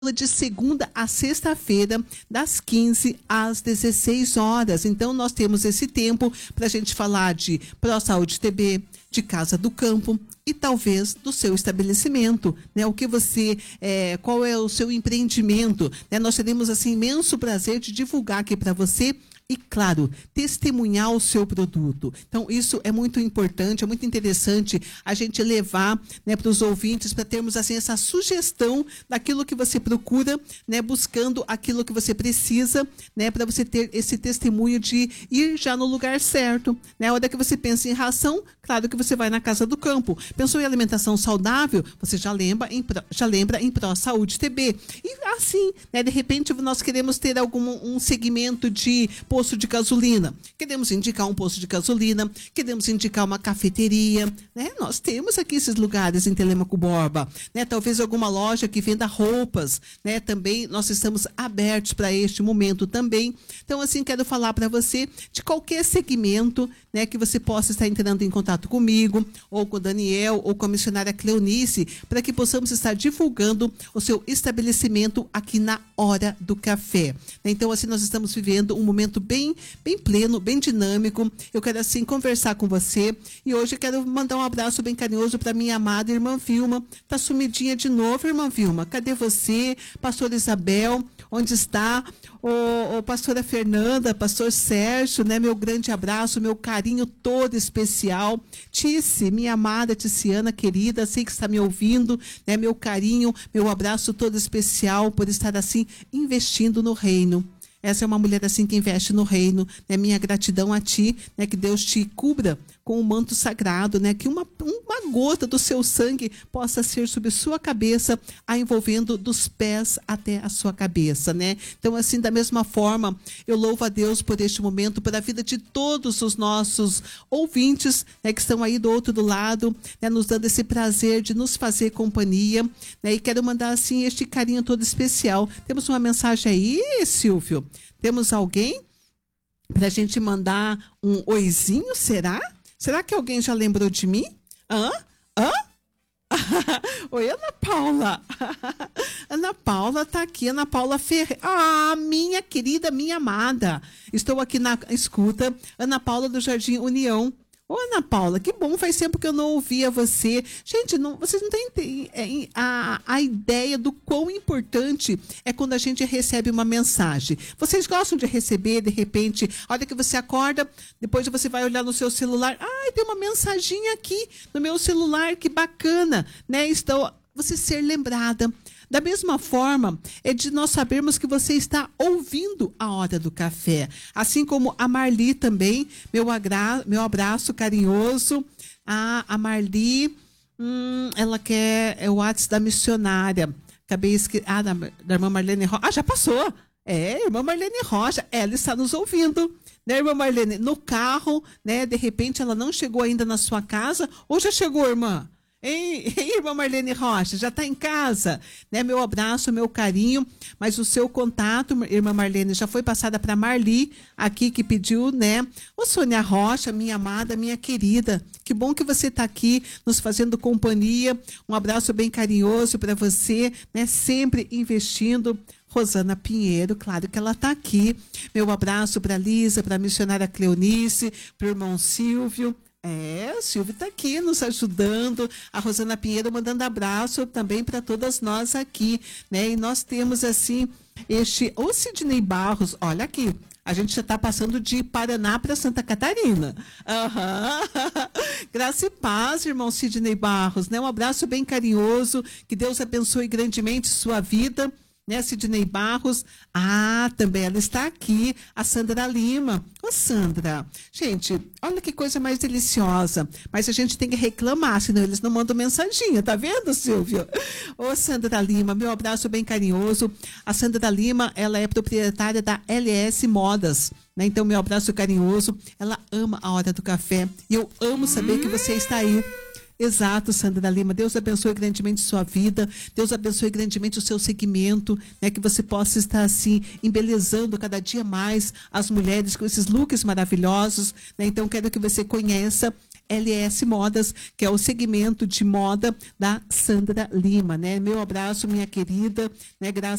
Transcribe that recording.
de segunda a sexta-feira, das 15 às 16 horas. Então, nós temos esse tempo para a gente falar de ProSaúde TB, de Casa do Campo e talvez do seu estabelecimento, né? O que você, qual é o seu empreendimento, né? Nós teremos, assim, imenso prazer de divulgar aqui para você e, claro, testemunhar o seu produto. Então, isso é muito importante, é muito interessante a gente levar, né, para os ouvintes, para termos, assim, essa sugestão daquilo que você procura, né, buscando aquilo que você precisa, né, para você ter esse testemunho de ir já no lugar certo, né? A hora que você pensa em ração, claro que você vai na Casa do Campo. Pensou em alimentação saudável, você já lembra em ProSaúde TB. E assim, né, de repente nós queremos ter um segmento de posto de gasolina. Queremos indicar um posto de gasolina, queremos indicar uma cafeteria, né? Nós temos aqui esses lugares em Telêmaco Borba, né? Talvez alguma loja que venda roupas, né? Também nós estamos abertos para este momento também. Então, assim, quero falar para você de qualquer segmento, né, que você possa estar entrando em contato comigo, ou com o Daniel, ou com a missionária Cleonice, para que possamos estar divulgando o seu estabelecimento aqui na Hora do Café. Então, assim, nós estamos vivendo um momento bem pleno, bem dinâmico. Eu quero, assim, conversar com você. E hoje eu quero mandar um abraço bem carinhoso para minha amada irmã Vilma. Tá sumidinha de novo, irmã Vilma. Cadê você? Pastora Isabel, onde está? Ô, pastora Fernanda, pastor Sérgio, né? Meu grande abraço, meu carinho todo especial. Tice, minha amada Ticiana querida, sei que está me ouvindo, né? Meu carinho, meu abraço todo especial por estar, assim, investindo no reino. Essa é uma mulher, assim, que investe no reino, né? Minha gratidão a ti, né? Que Deus te cubra com o manto sagrado, né? Que uma gota do seu sangue possa ser sobre sua cabeça, a envolvendo dos pés até a sua cabeça, né? Então, assim, da mesma forma, eu louvo a Deus por este momento, por a vida de todos os nossos ouvintes, né? Que estão aí do outro lado, né? Nos dando esse prazer de nos fazer companhia, né? E quero mandar, assim, este carinho todo especial. Temos uma mensagem aí, Silvio? Temos alguém para a gente mandar um oizinho, será? Será que alguém já lembrou de mim? Hã? Oi, Ana Paula. Ana Paula tá aqui, Ana Paula Ferreira. Ah, minha querida, minha amada. Estou aqui na escuta. Ana Paula do Jardim União. Ô, Ana Paula, que bom, faz tempo que eu não ouvia você. Gente, vocês não têm a ideia do quão importante é quando a gente recebe uma mensagem. Vocês gostam de receber, de repente, a hora que você acorda, depois você vai olhar no seu celular, tem uma mensaginha aqui no meu celular, que bacana, né? Você ser lembrada. Da mesma forma, é de nós sabermos que você está ouvindo a Hora do Café. Assim como a Marli também, meu abraço carinhoso. A Marli, ela quer o WhatsApp da missionária. Acabei esquecendo. Da irmã Marlene Rocha. Já passou. Irmã Marlene Rocha, ela está nos ouvindo. Né, irmã Marlene? No carro, né? De repente ela não chegou ainda na sua casa. Ou já chegou, irmã? Ei, irmã Marlene Rocha, já está em casa, né? Meu abraço, meu carinho, mas o seu contato, irmã Marlene, já foi passada para Marli, aqui que pediu, né? Ô, Sônia Rocha, minha amada, minha querida, que bom que você está aqui nos fazendo companhia, um abraço bem carinhoso para você, né? Sempre investindo. Rosana Pinheiro, claro que ela está aqui. Meu abraço para Lisa, para a missionária Cleonice, para o irmão Silvio. O Silvio está aqui nos ajudando, a Rosana Pinheiro mandando abraço também para todas nós aqui, né? E nós temos, assim, o Sidney Barros, olha aqui, a gente já está passando de Paraná para Santa Catarina. Graça e paz, irmão Sidney Barros, né? Um abraço bem carinhoso, que Deus abençoe grandemente sua vida. Né, Sidney Barros, também ela está aqui, a Sandra Lima. Ô, Sandra, gente, olha que coisa mais deliciosa, mas a gente tem que reclamar, senão eles não mandam mensaginha, tá vendo, Silvio? Ô, Sandra Lima, meu abraço bem carinhoso. A Sandra Lima, ela é proprietária da LS Modas, né? Então, meu abraço carinhoso, ela ama a Hora do Café, e eu amo saber que você está aí. Exato, Sandra Lima. Deus abençoe grandemente sua vida. Deus abençoe grandemente o seu segmento, né? Que você possa estar, assim, embelezando cada dia mais as mulheres com esses looks maravilhosos, né? Então, quero que você conheça LS Modas, que é o segmento de moda da Sandra Lima, né? Meu abraço, minha querida, né? Graças